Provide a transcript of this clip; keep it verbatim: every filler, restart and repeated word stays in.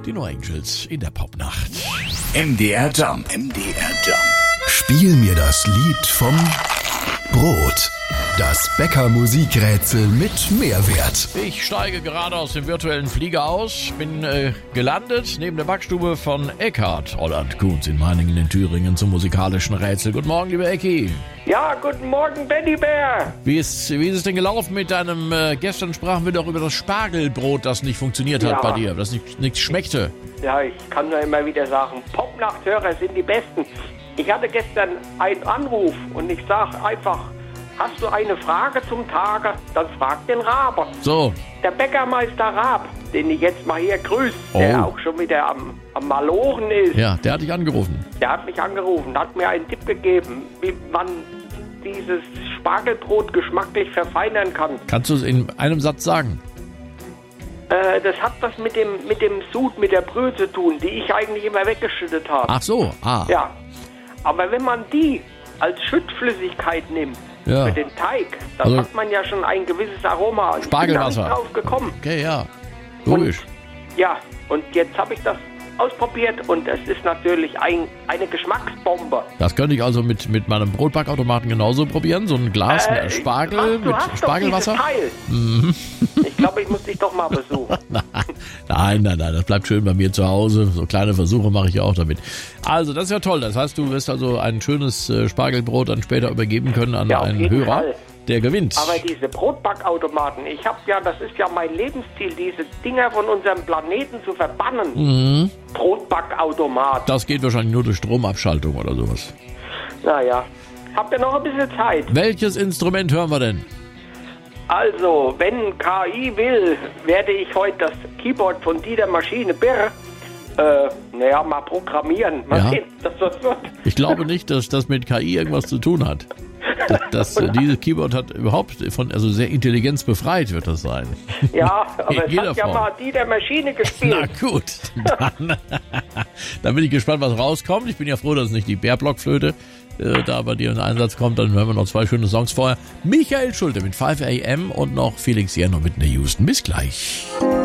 Die No Angels in der Popnacht. M D R Jump. M D R Jump. Spiel mir das Lied vom Brot. Das Bäcker-Musikrätsel mit Mehrwert. Ich steige gerade aus dem virtuellen Flieger aus, bin äh, gelandet neben der Backstube von Eckhard Holland Kuhns in Meiningen in Thüringen zum musikalischen Rätsel. Guten Morgen, lieber Ecki. Ja, guten Morgen, Benny Bär. Wie ist, wie ist es denn gelaufen mit deinem, äh, gestern sprachen wir doch über das Spargelbrot, das nicht funktioniert hat Ja. bei dir, das nicht, nicht schmeckte. Ja, ich kann nur immer wieder sagen, Popnachthörer sind die Besten. Ich hatte gestern einen Anruf und ich sag einfach, hast du eine Frage zum Tage, dann frag den Raber. So, Der Bäckermeister Raab, den ich jetzt mal hier grüße, Oh. der auch schon wieder am, am Malochen ist, ja, der hat dich angerufen. der hat mich angerufen, hat mir einen Tipp gegeben, wie man dieses Spargelbrot geschmacklich verfeinern kann. Kannst du es in einem Satz sagen? Äh, das hat was mit dem, mit dem Sud, mit der Brühe zu tun, die ich eigentlich immer weggeschüttet habe. Ach so, ah. Ja, aber wenn man die als Schüttflüssigkeit nimmt, Ja. für den Teig, dann Also- hat man ja schon ein gewisses Aroma. Ich Spargelwasser. bin da nicht drauf gekommen. Okay, ja. Logisch. Ja, und jetzt habe ich das ausprobiert und es ist natürlich ein, eine Geschmacksbombe. Das könnte ich also mit, mit meinem Brotbackautomaten genauso probieren. So ein Glas Äh, mit Spargel hast, du mit hast Spargelwasser. Doch dieses Teil. Ich glaube, ich muss dich doch mal besuchen. Nein, nein, nein, das bleibt schön bei mir zu Hause. So kleine Versuche mache ich ja auch damit. Also, das ist ja toll. Das heißt, du wirst also ein schönes äh, Spargelbrot dann später übergeben können an Ja, auf einen jeden Hörer, Fall. der gewinnt. Aber diese Brotbackautomaten, ich habe ja, das ist ja mein Lebensziel, diese Dinger von unserem Planeten zu verbannen. Mhm. Brotbackautomat. Das geht wahrscheinlich nur durch Stromabschaltung oder sowas. Naja, habt ihr noch ein bisschen Zeit? Welches Instrument hören wir denn? Also, wenn K I will, werde ich heute das Keyboard von Dieter Maschine Birr, äh, naja, mal programmieren. Mal Ja. sehen, dass das wird. Ich glaube nicht, dass das mit K I irgendwas zu tun hat. Das, das, äh, dieses Keyboard hat überhaupt von, also sehr intelligenzbefreit wird das sein. Ja, aber In es jeder hat ja Form. mal Dieter Maschine Na gespielt. gut, dann, dann bin ich gespannt, was rauskommt. Ich bin ja froh, dass es nicht die Bärblockflöte äh, da bei dir in Einsatz kommt. Dann hören wir noch zwei schöne Songs vorher. Michael Schulte mit five a m und noch Felix Jenner mit der Houston. Bis gleich.